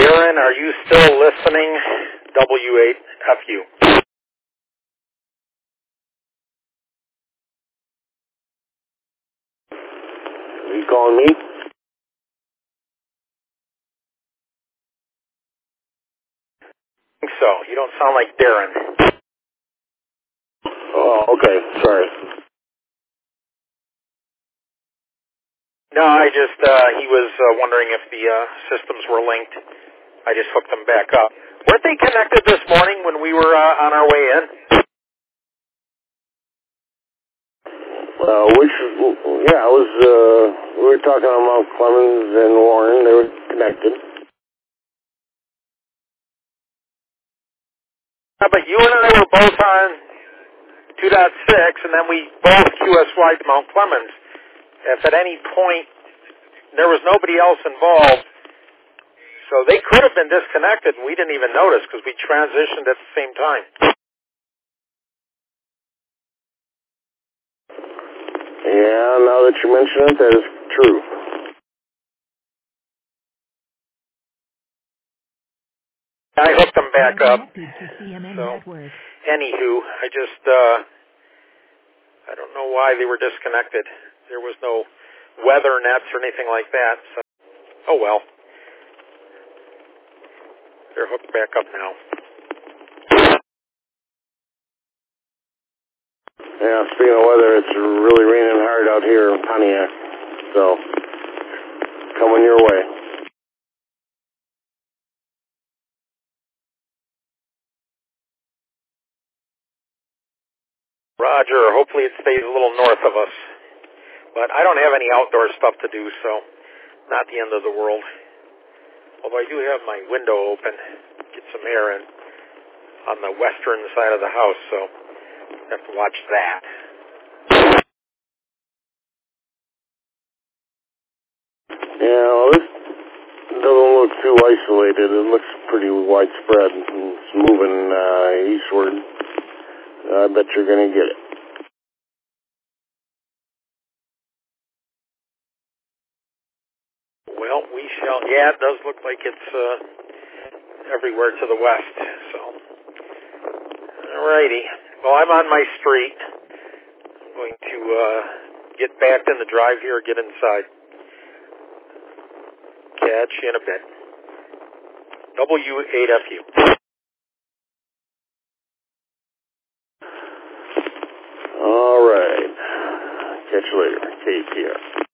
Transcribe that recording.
Darren, are you still listening? W8FU. Are you calling me? I think so. You don't sound like Darren. Oh, okay. Sorry. No, I just, he was wondering if the systems were linked. I just hooked them back up. Weren't they connected this morning when we were on our way in? Yeah, we were talking about Clemens and Warren. They were connected. Yeah, but you and I were both on 2.6, and then we both QSY'd to Mount Clemens. If at any point there was nobody else involved, so they could have been disconnected, and we didn't even notice because we transitioned at the same time. Yeah, now that you mention it, that is true. I hooked them back up. So, anywho, I just, I don't know why they were disconnected. There was no weather nets or anything like that. So, oh well. They're hooked back up now. Yeah, speaking of weather, it's really raining hard out here in Pontiac. So, coming your way. Roger. Hopefully it stays a little north of us. But I don't have any outdoor stuff to do, so not the end of the world. Although I do have my window open, get some air in on the western side of the house, so I have to watch that. Yeah, well, this doesn't look too isolated. It looks pretty widespread. It's moving eastward. I bet you're going to get it. Well, we shall. Yeah, it does look like it's everywhere to the west. So, alrighty. Well, I'm on my street. I'm going to get back in the drive here, get inside. Catch you in a bit. W8FU. All right. Catch you later. KPR.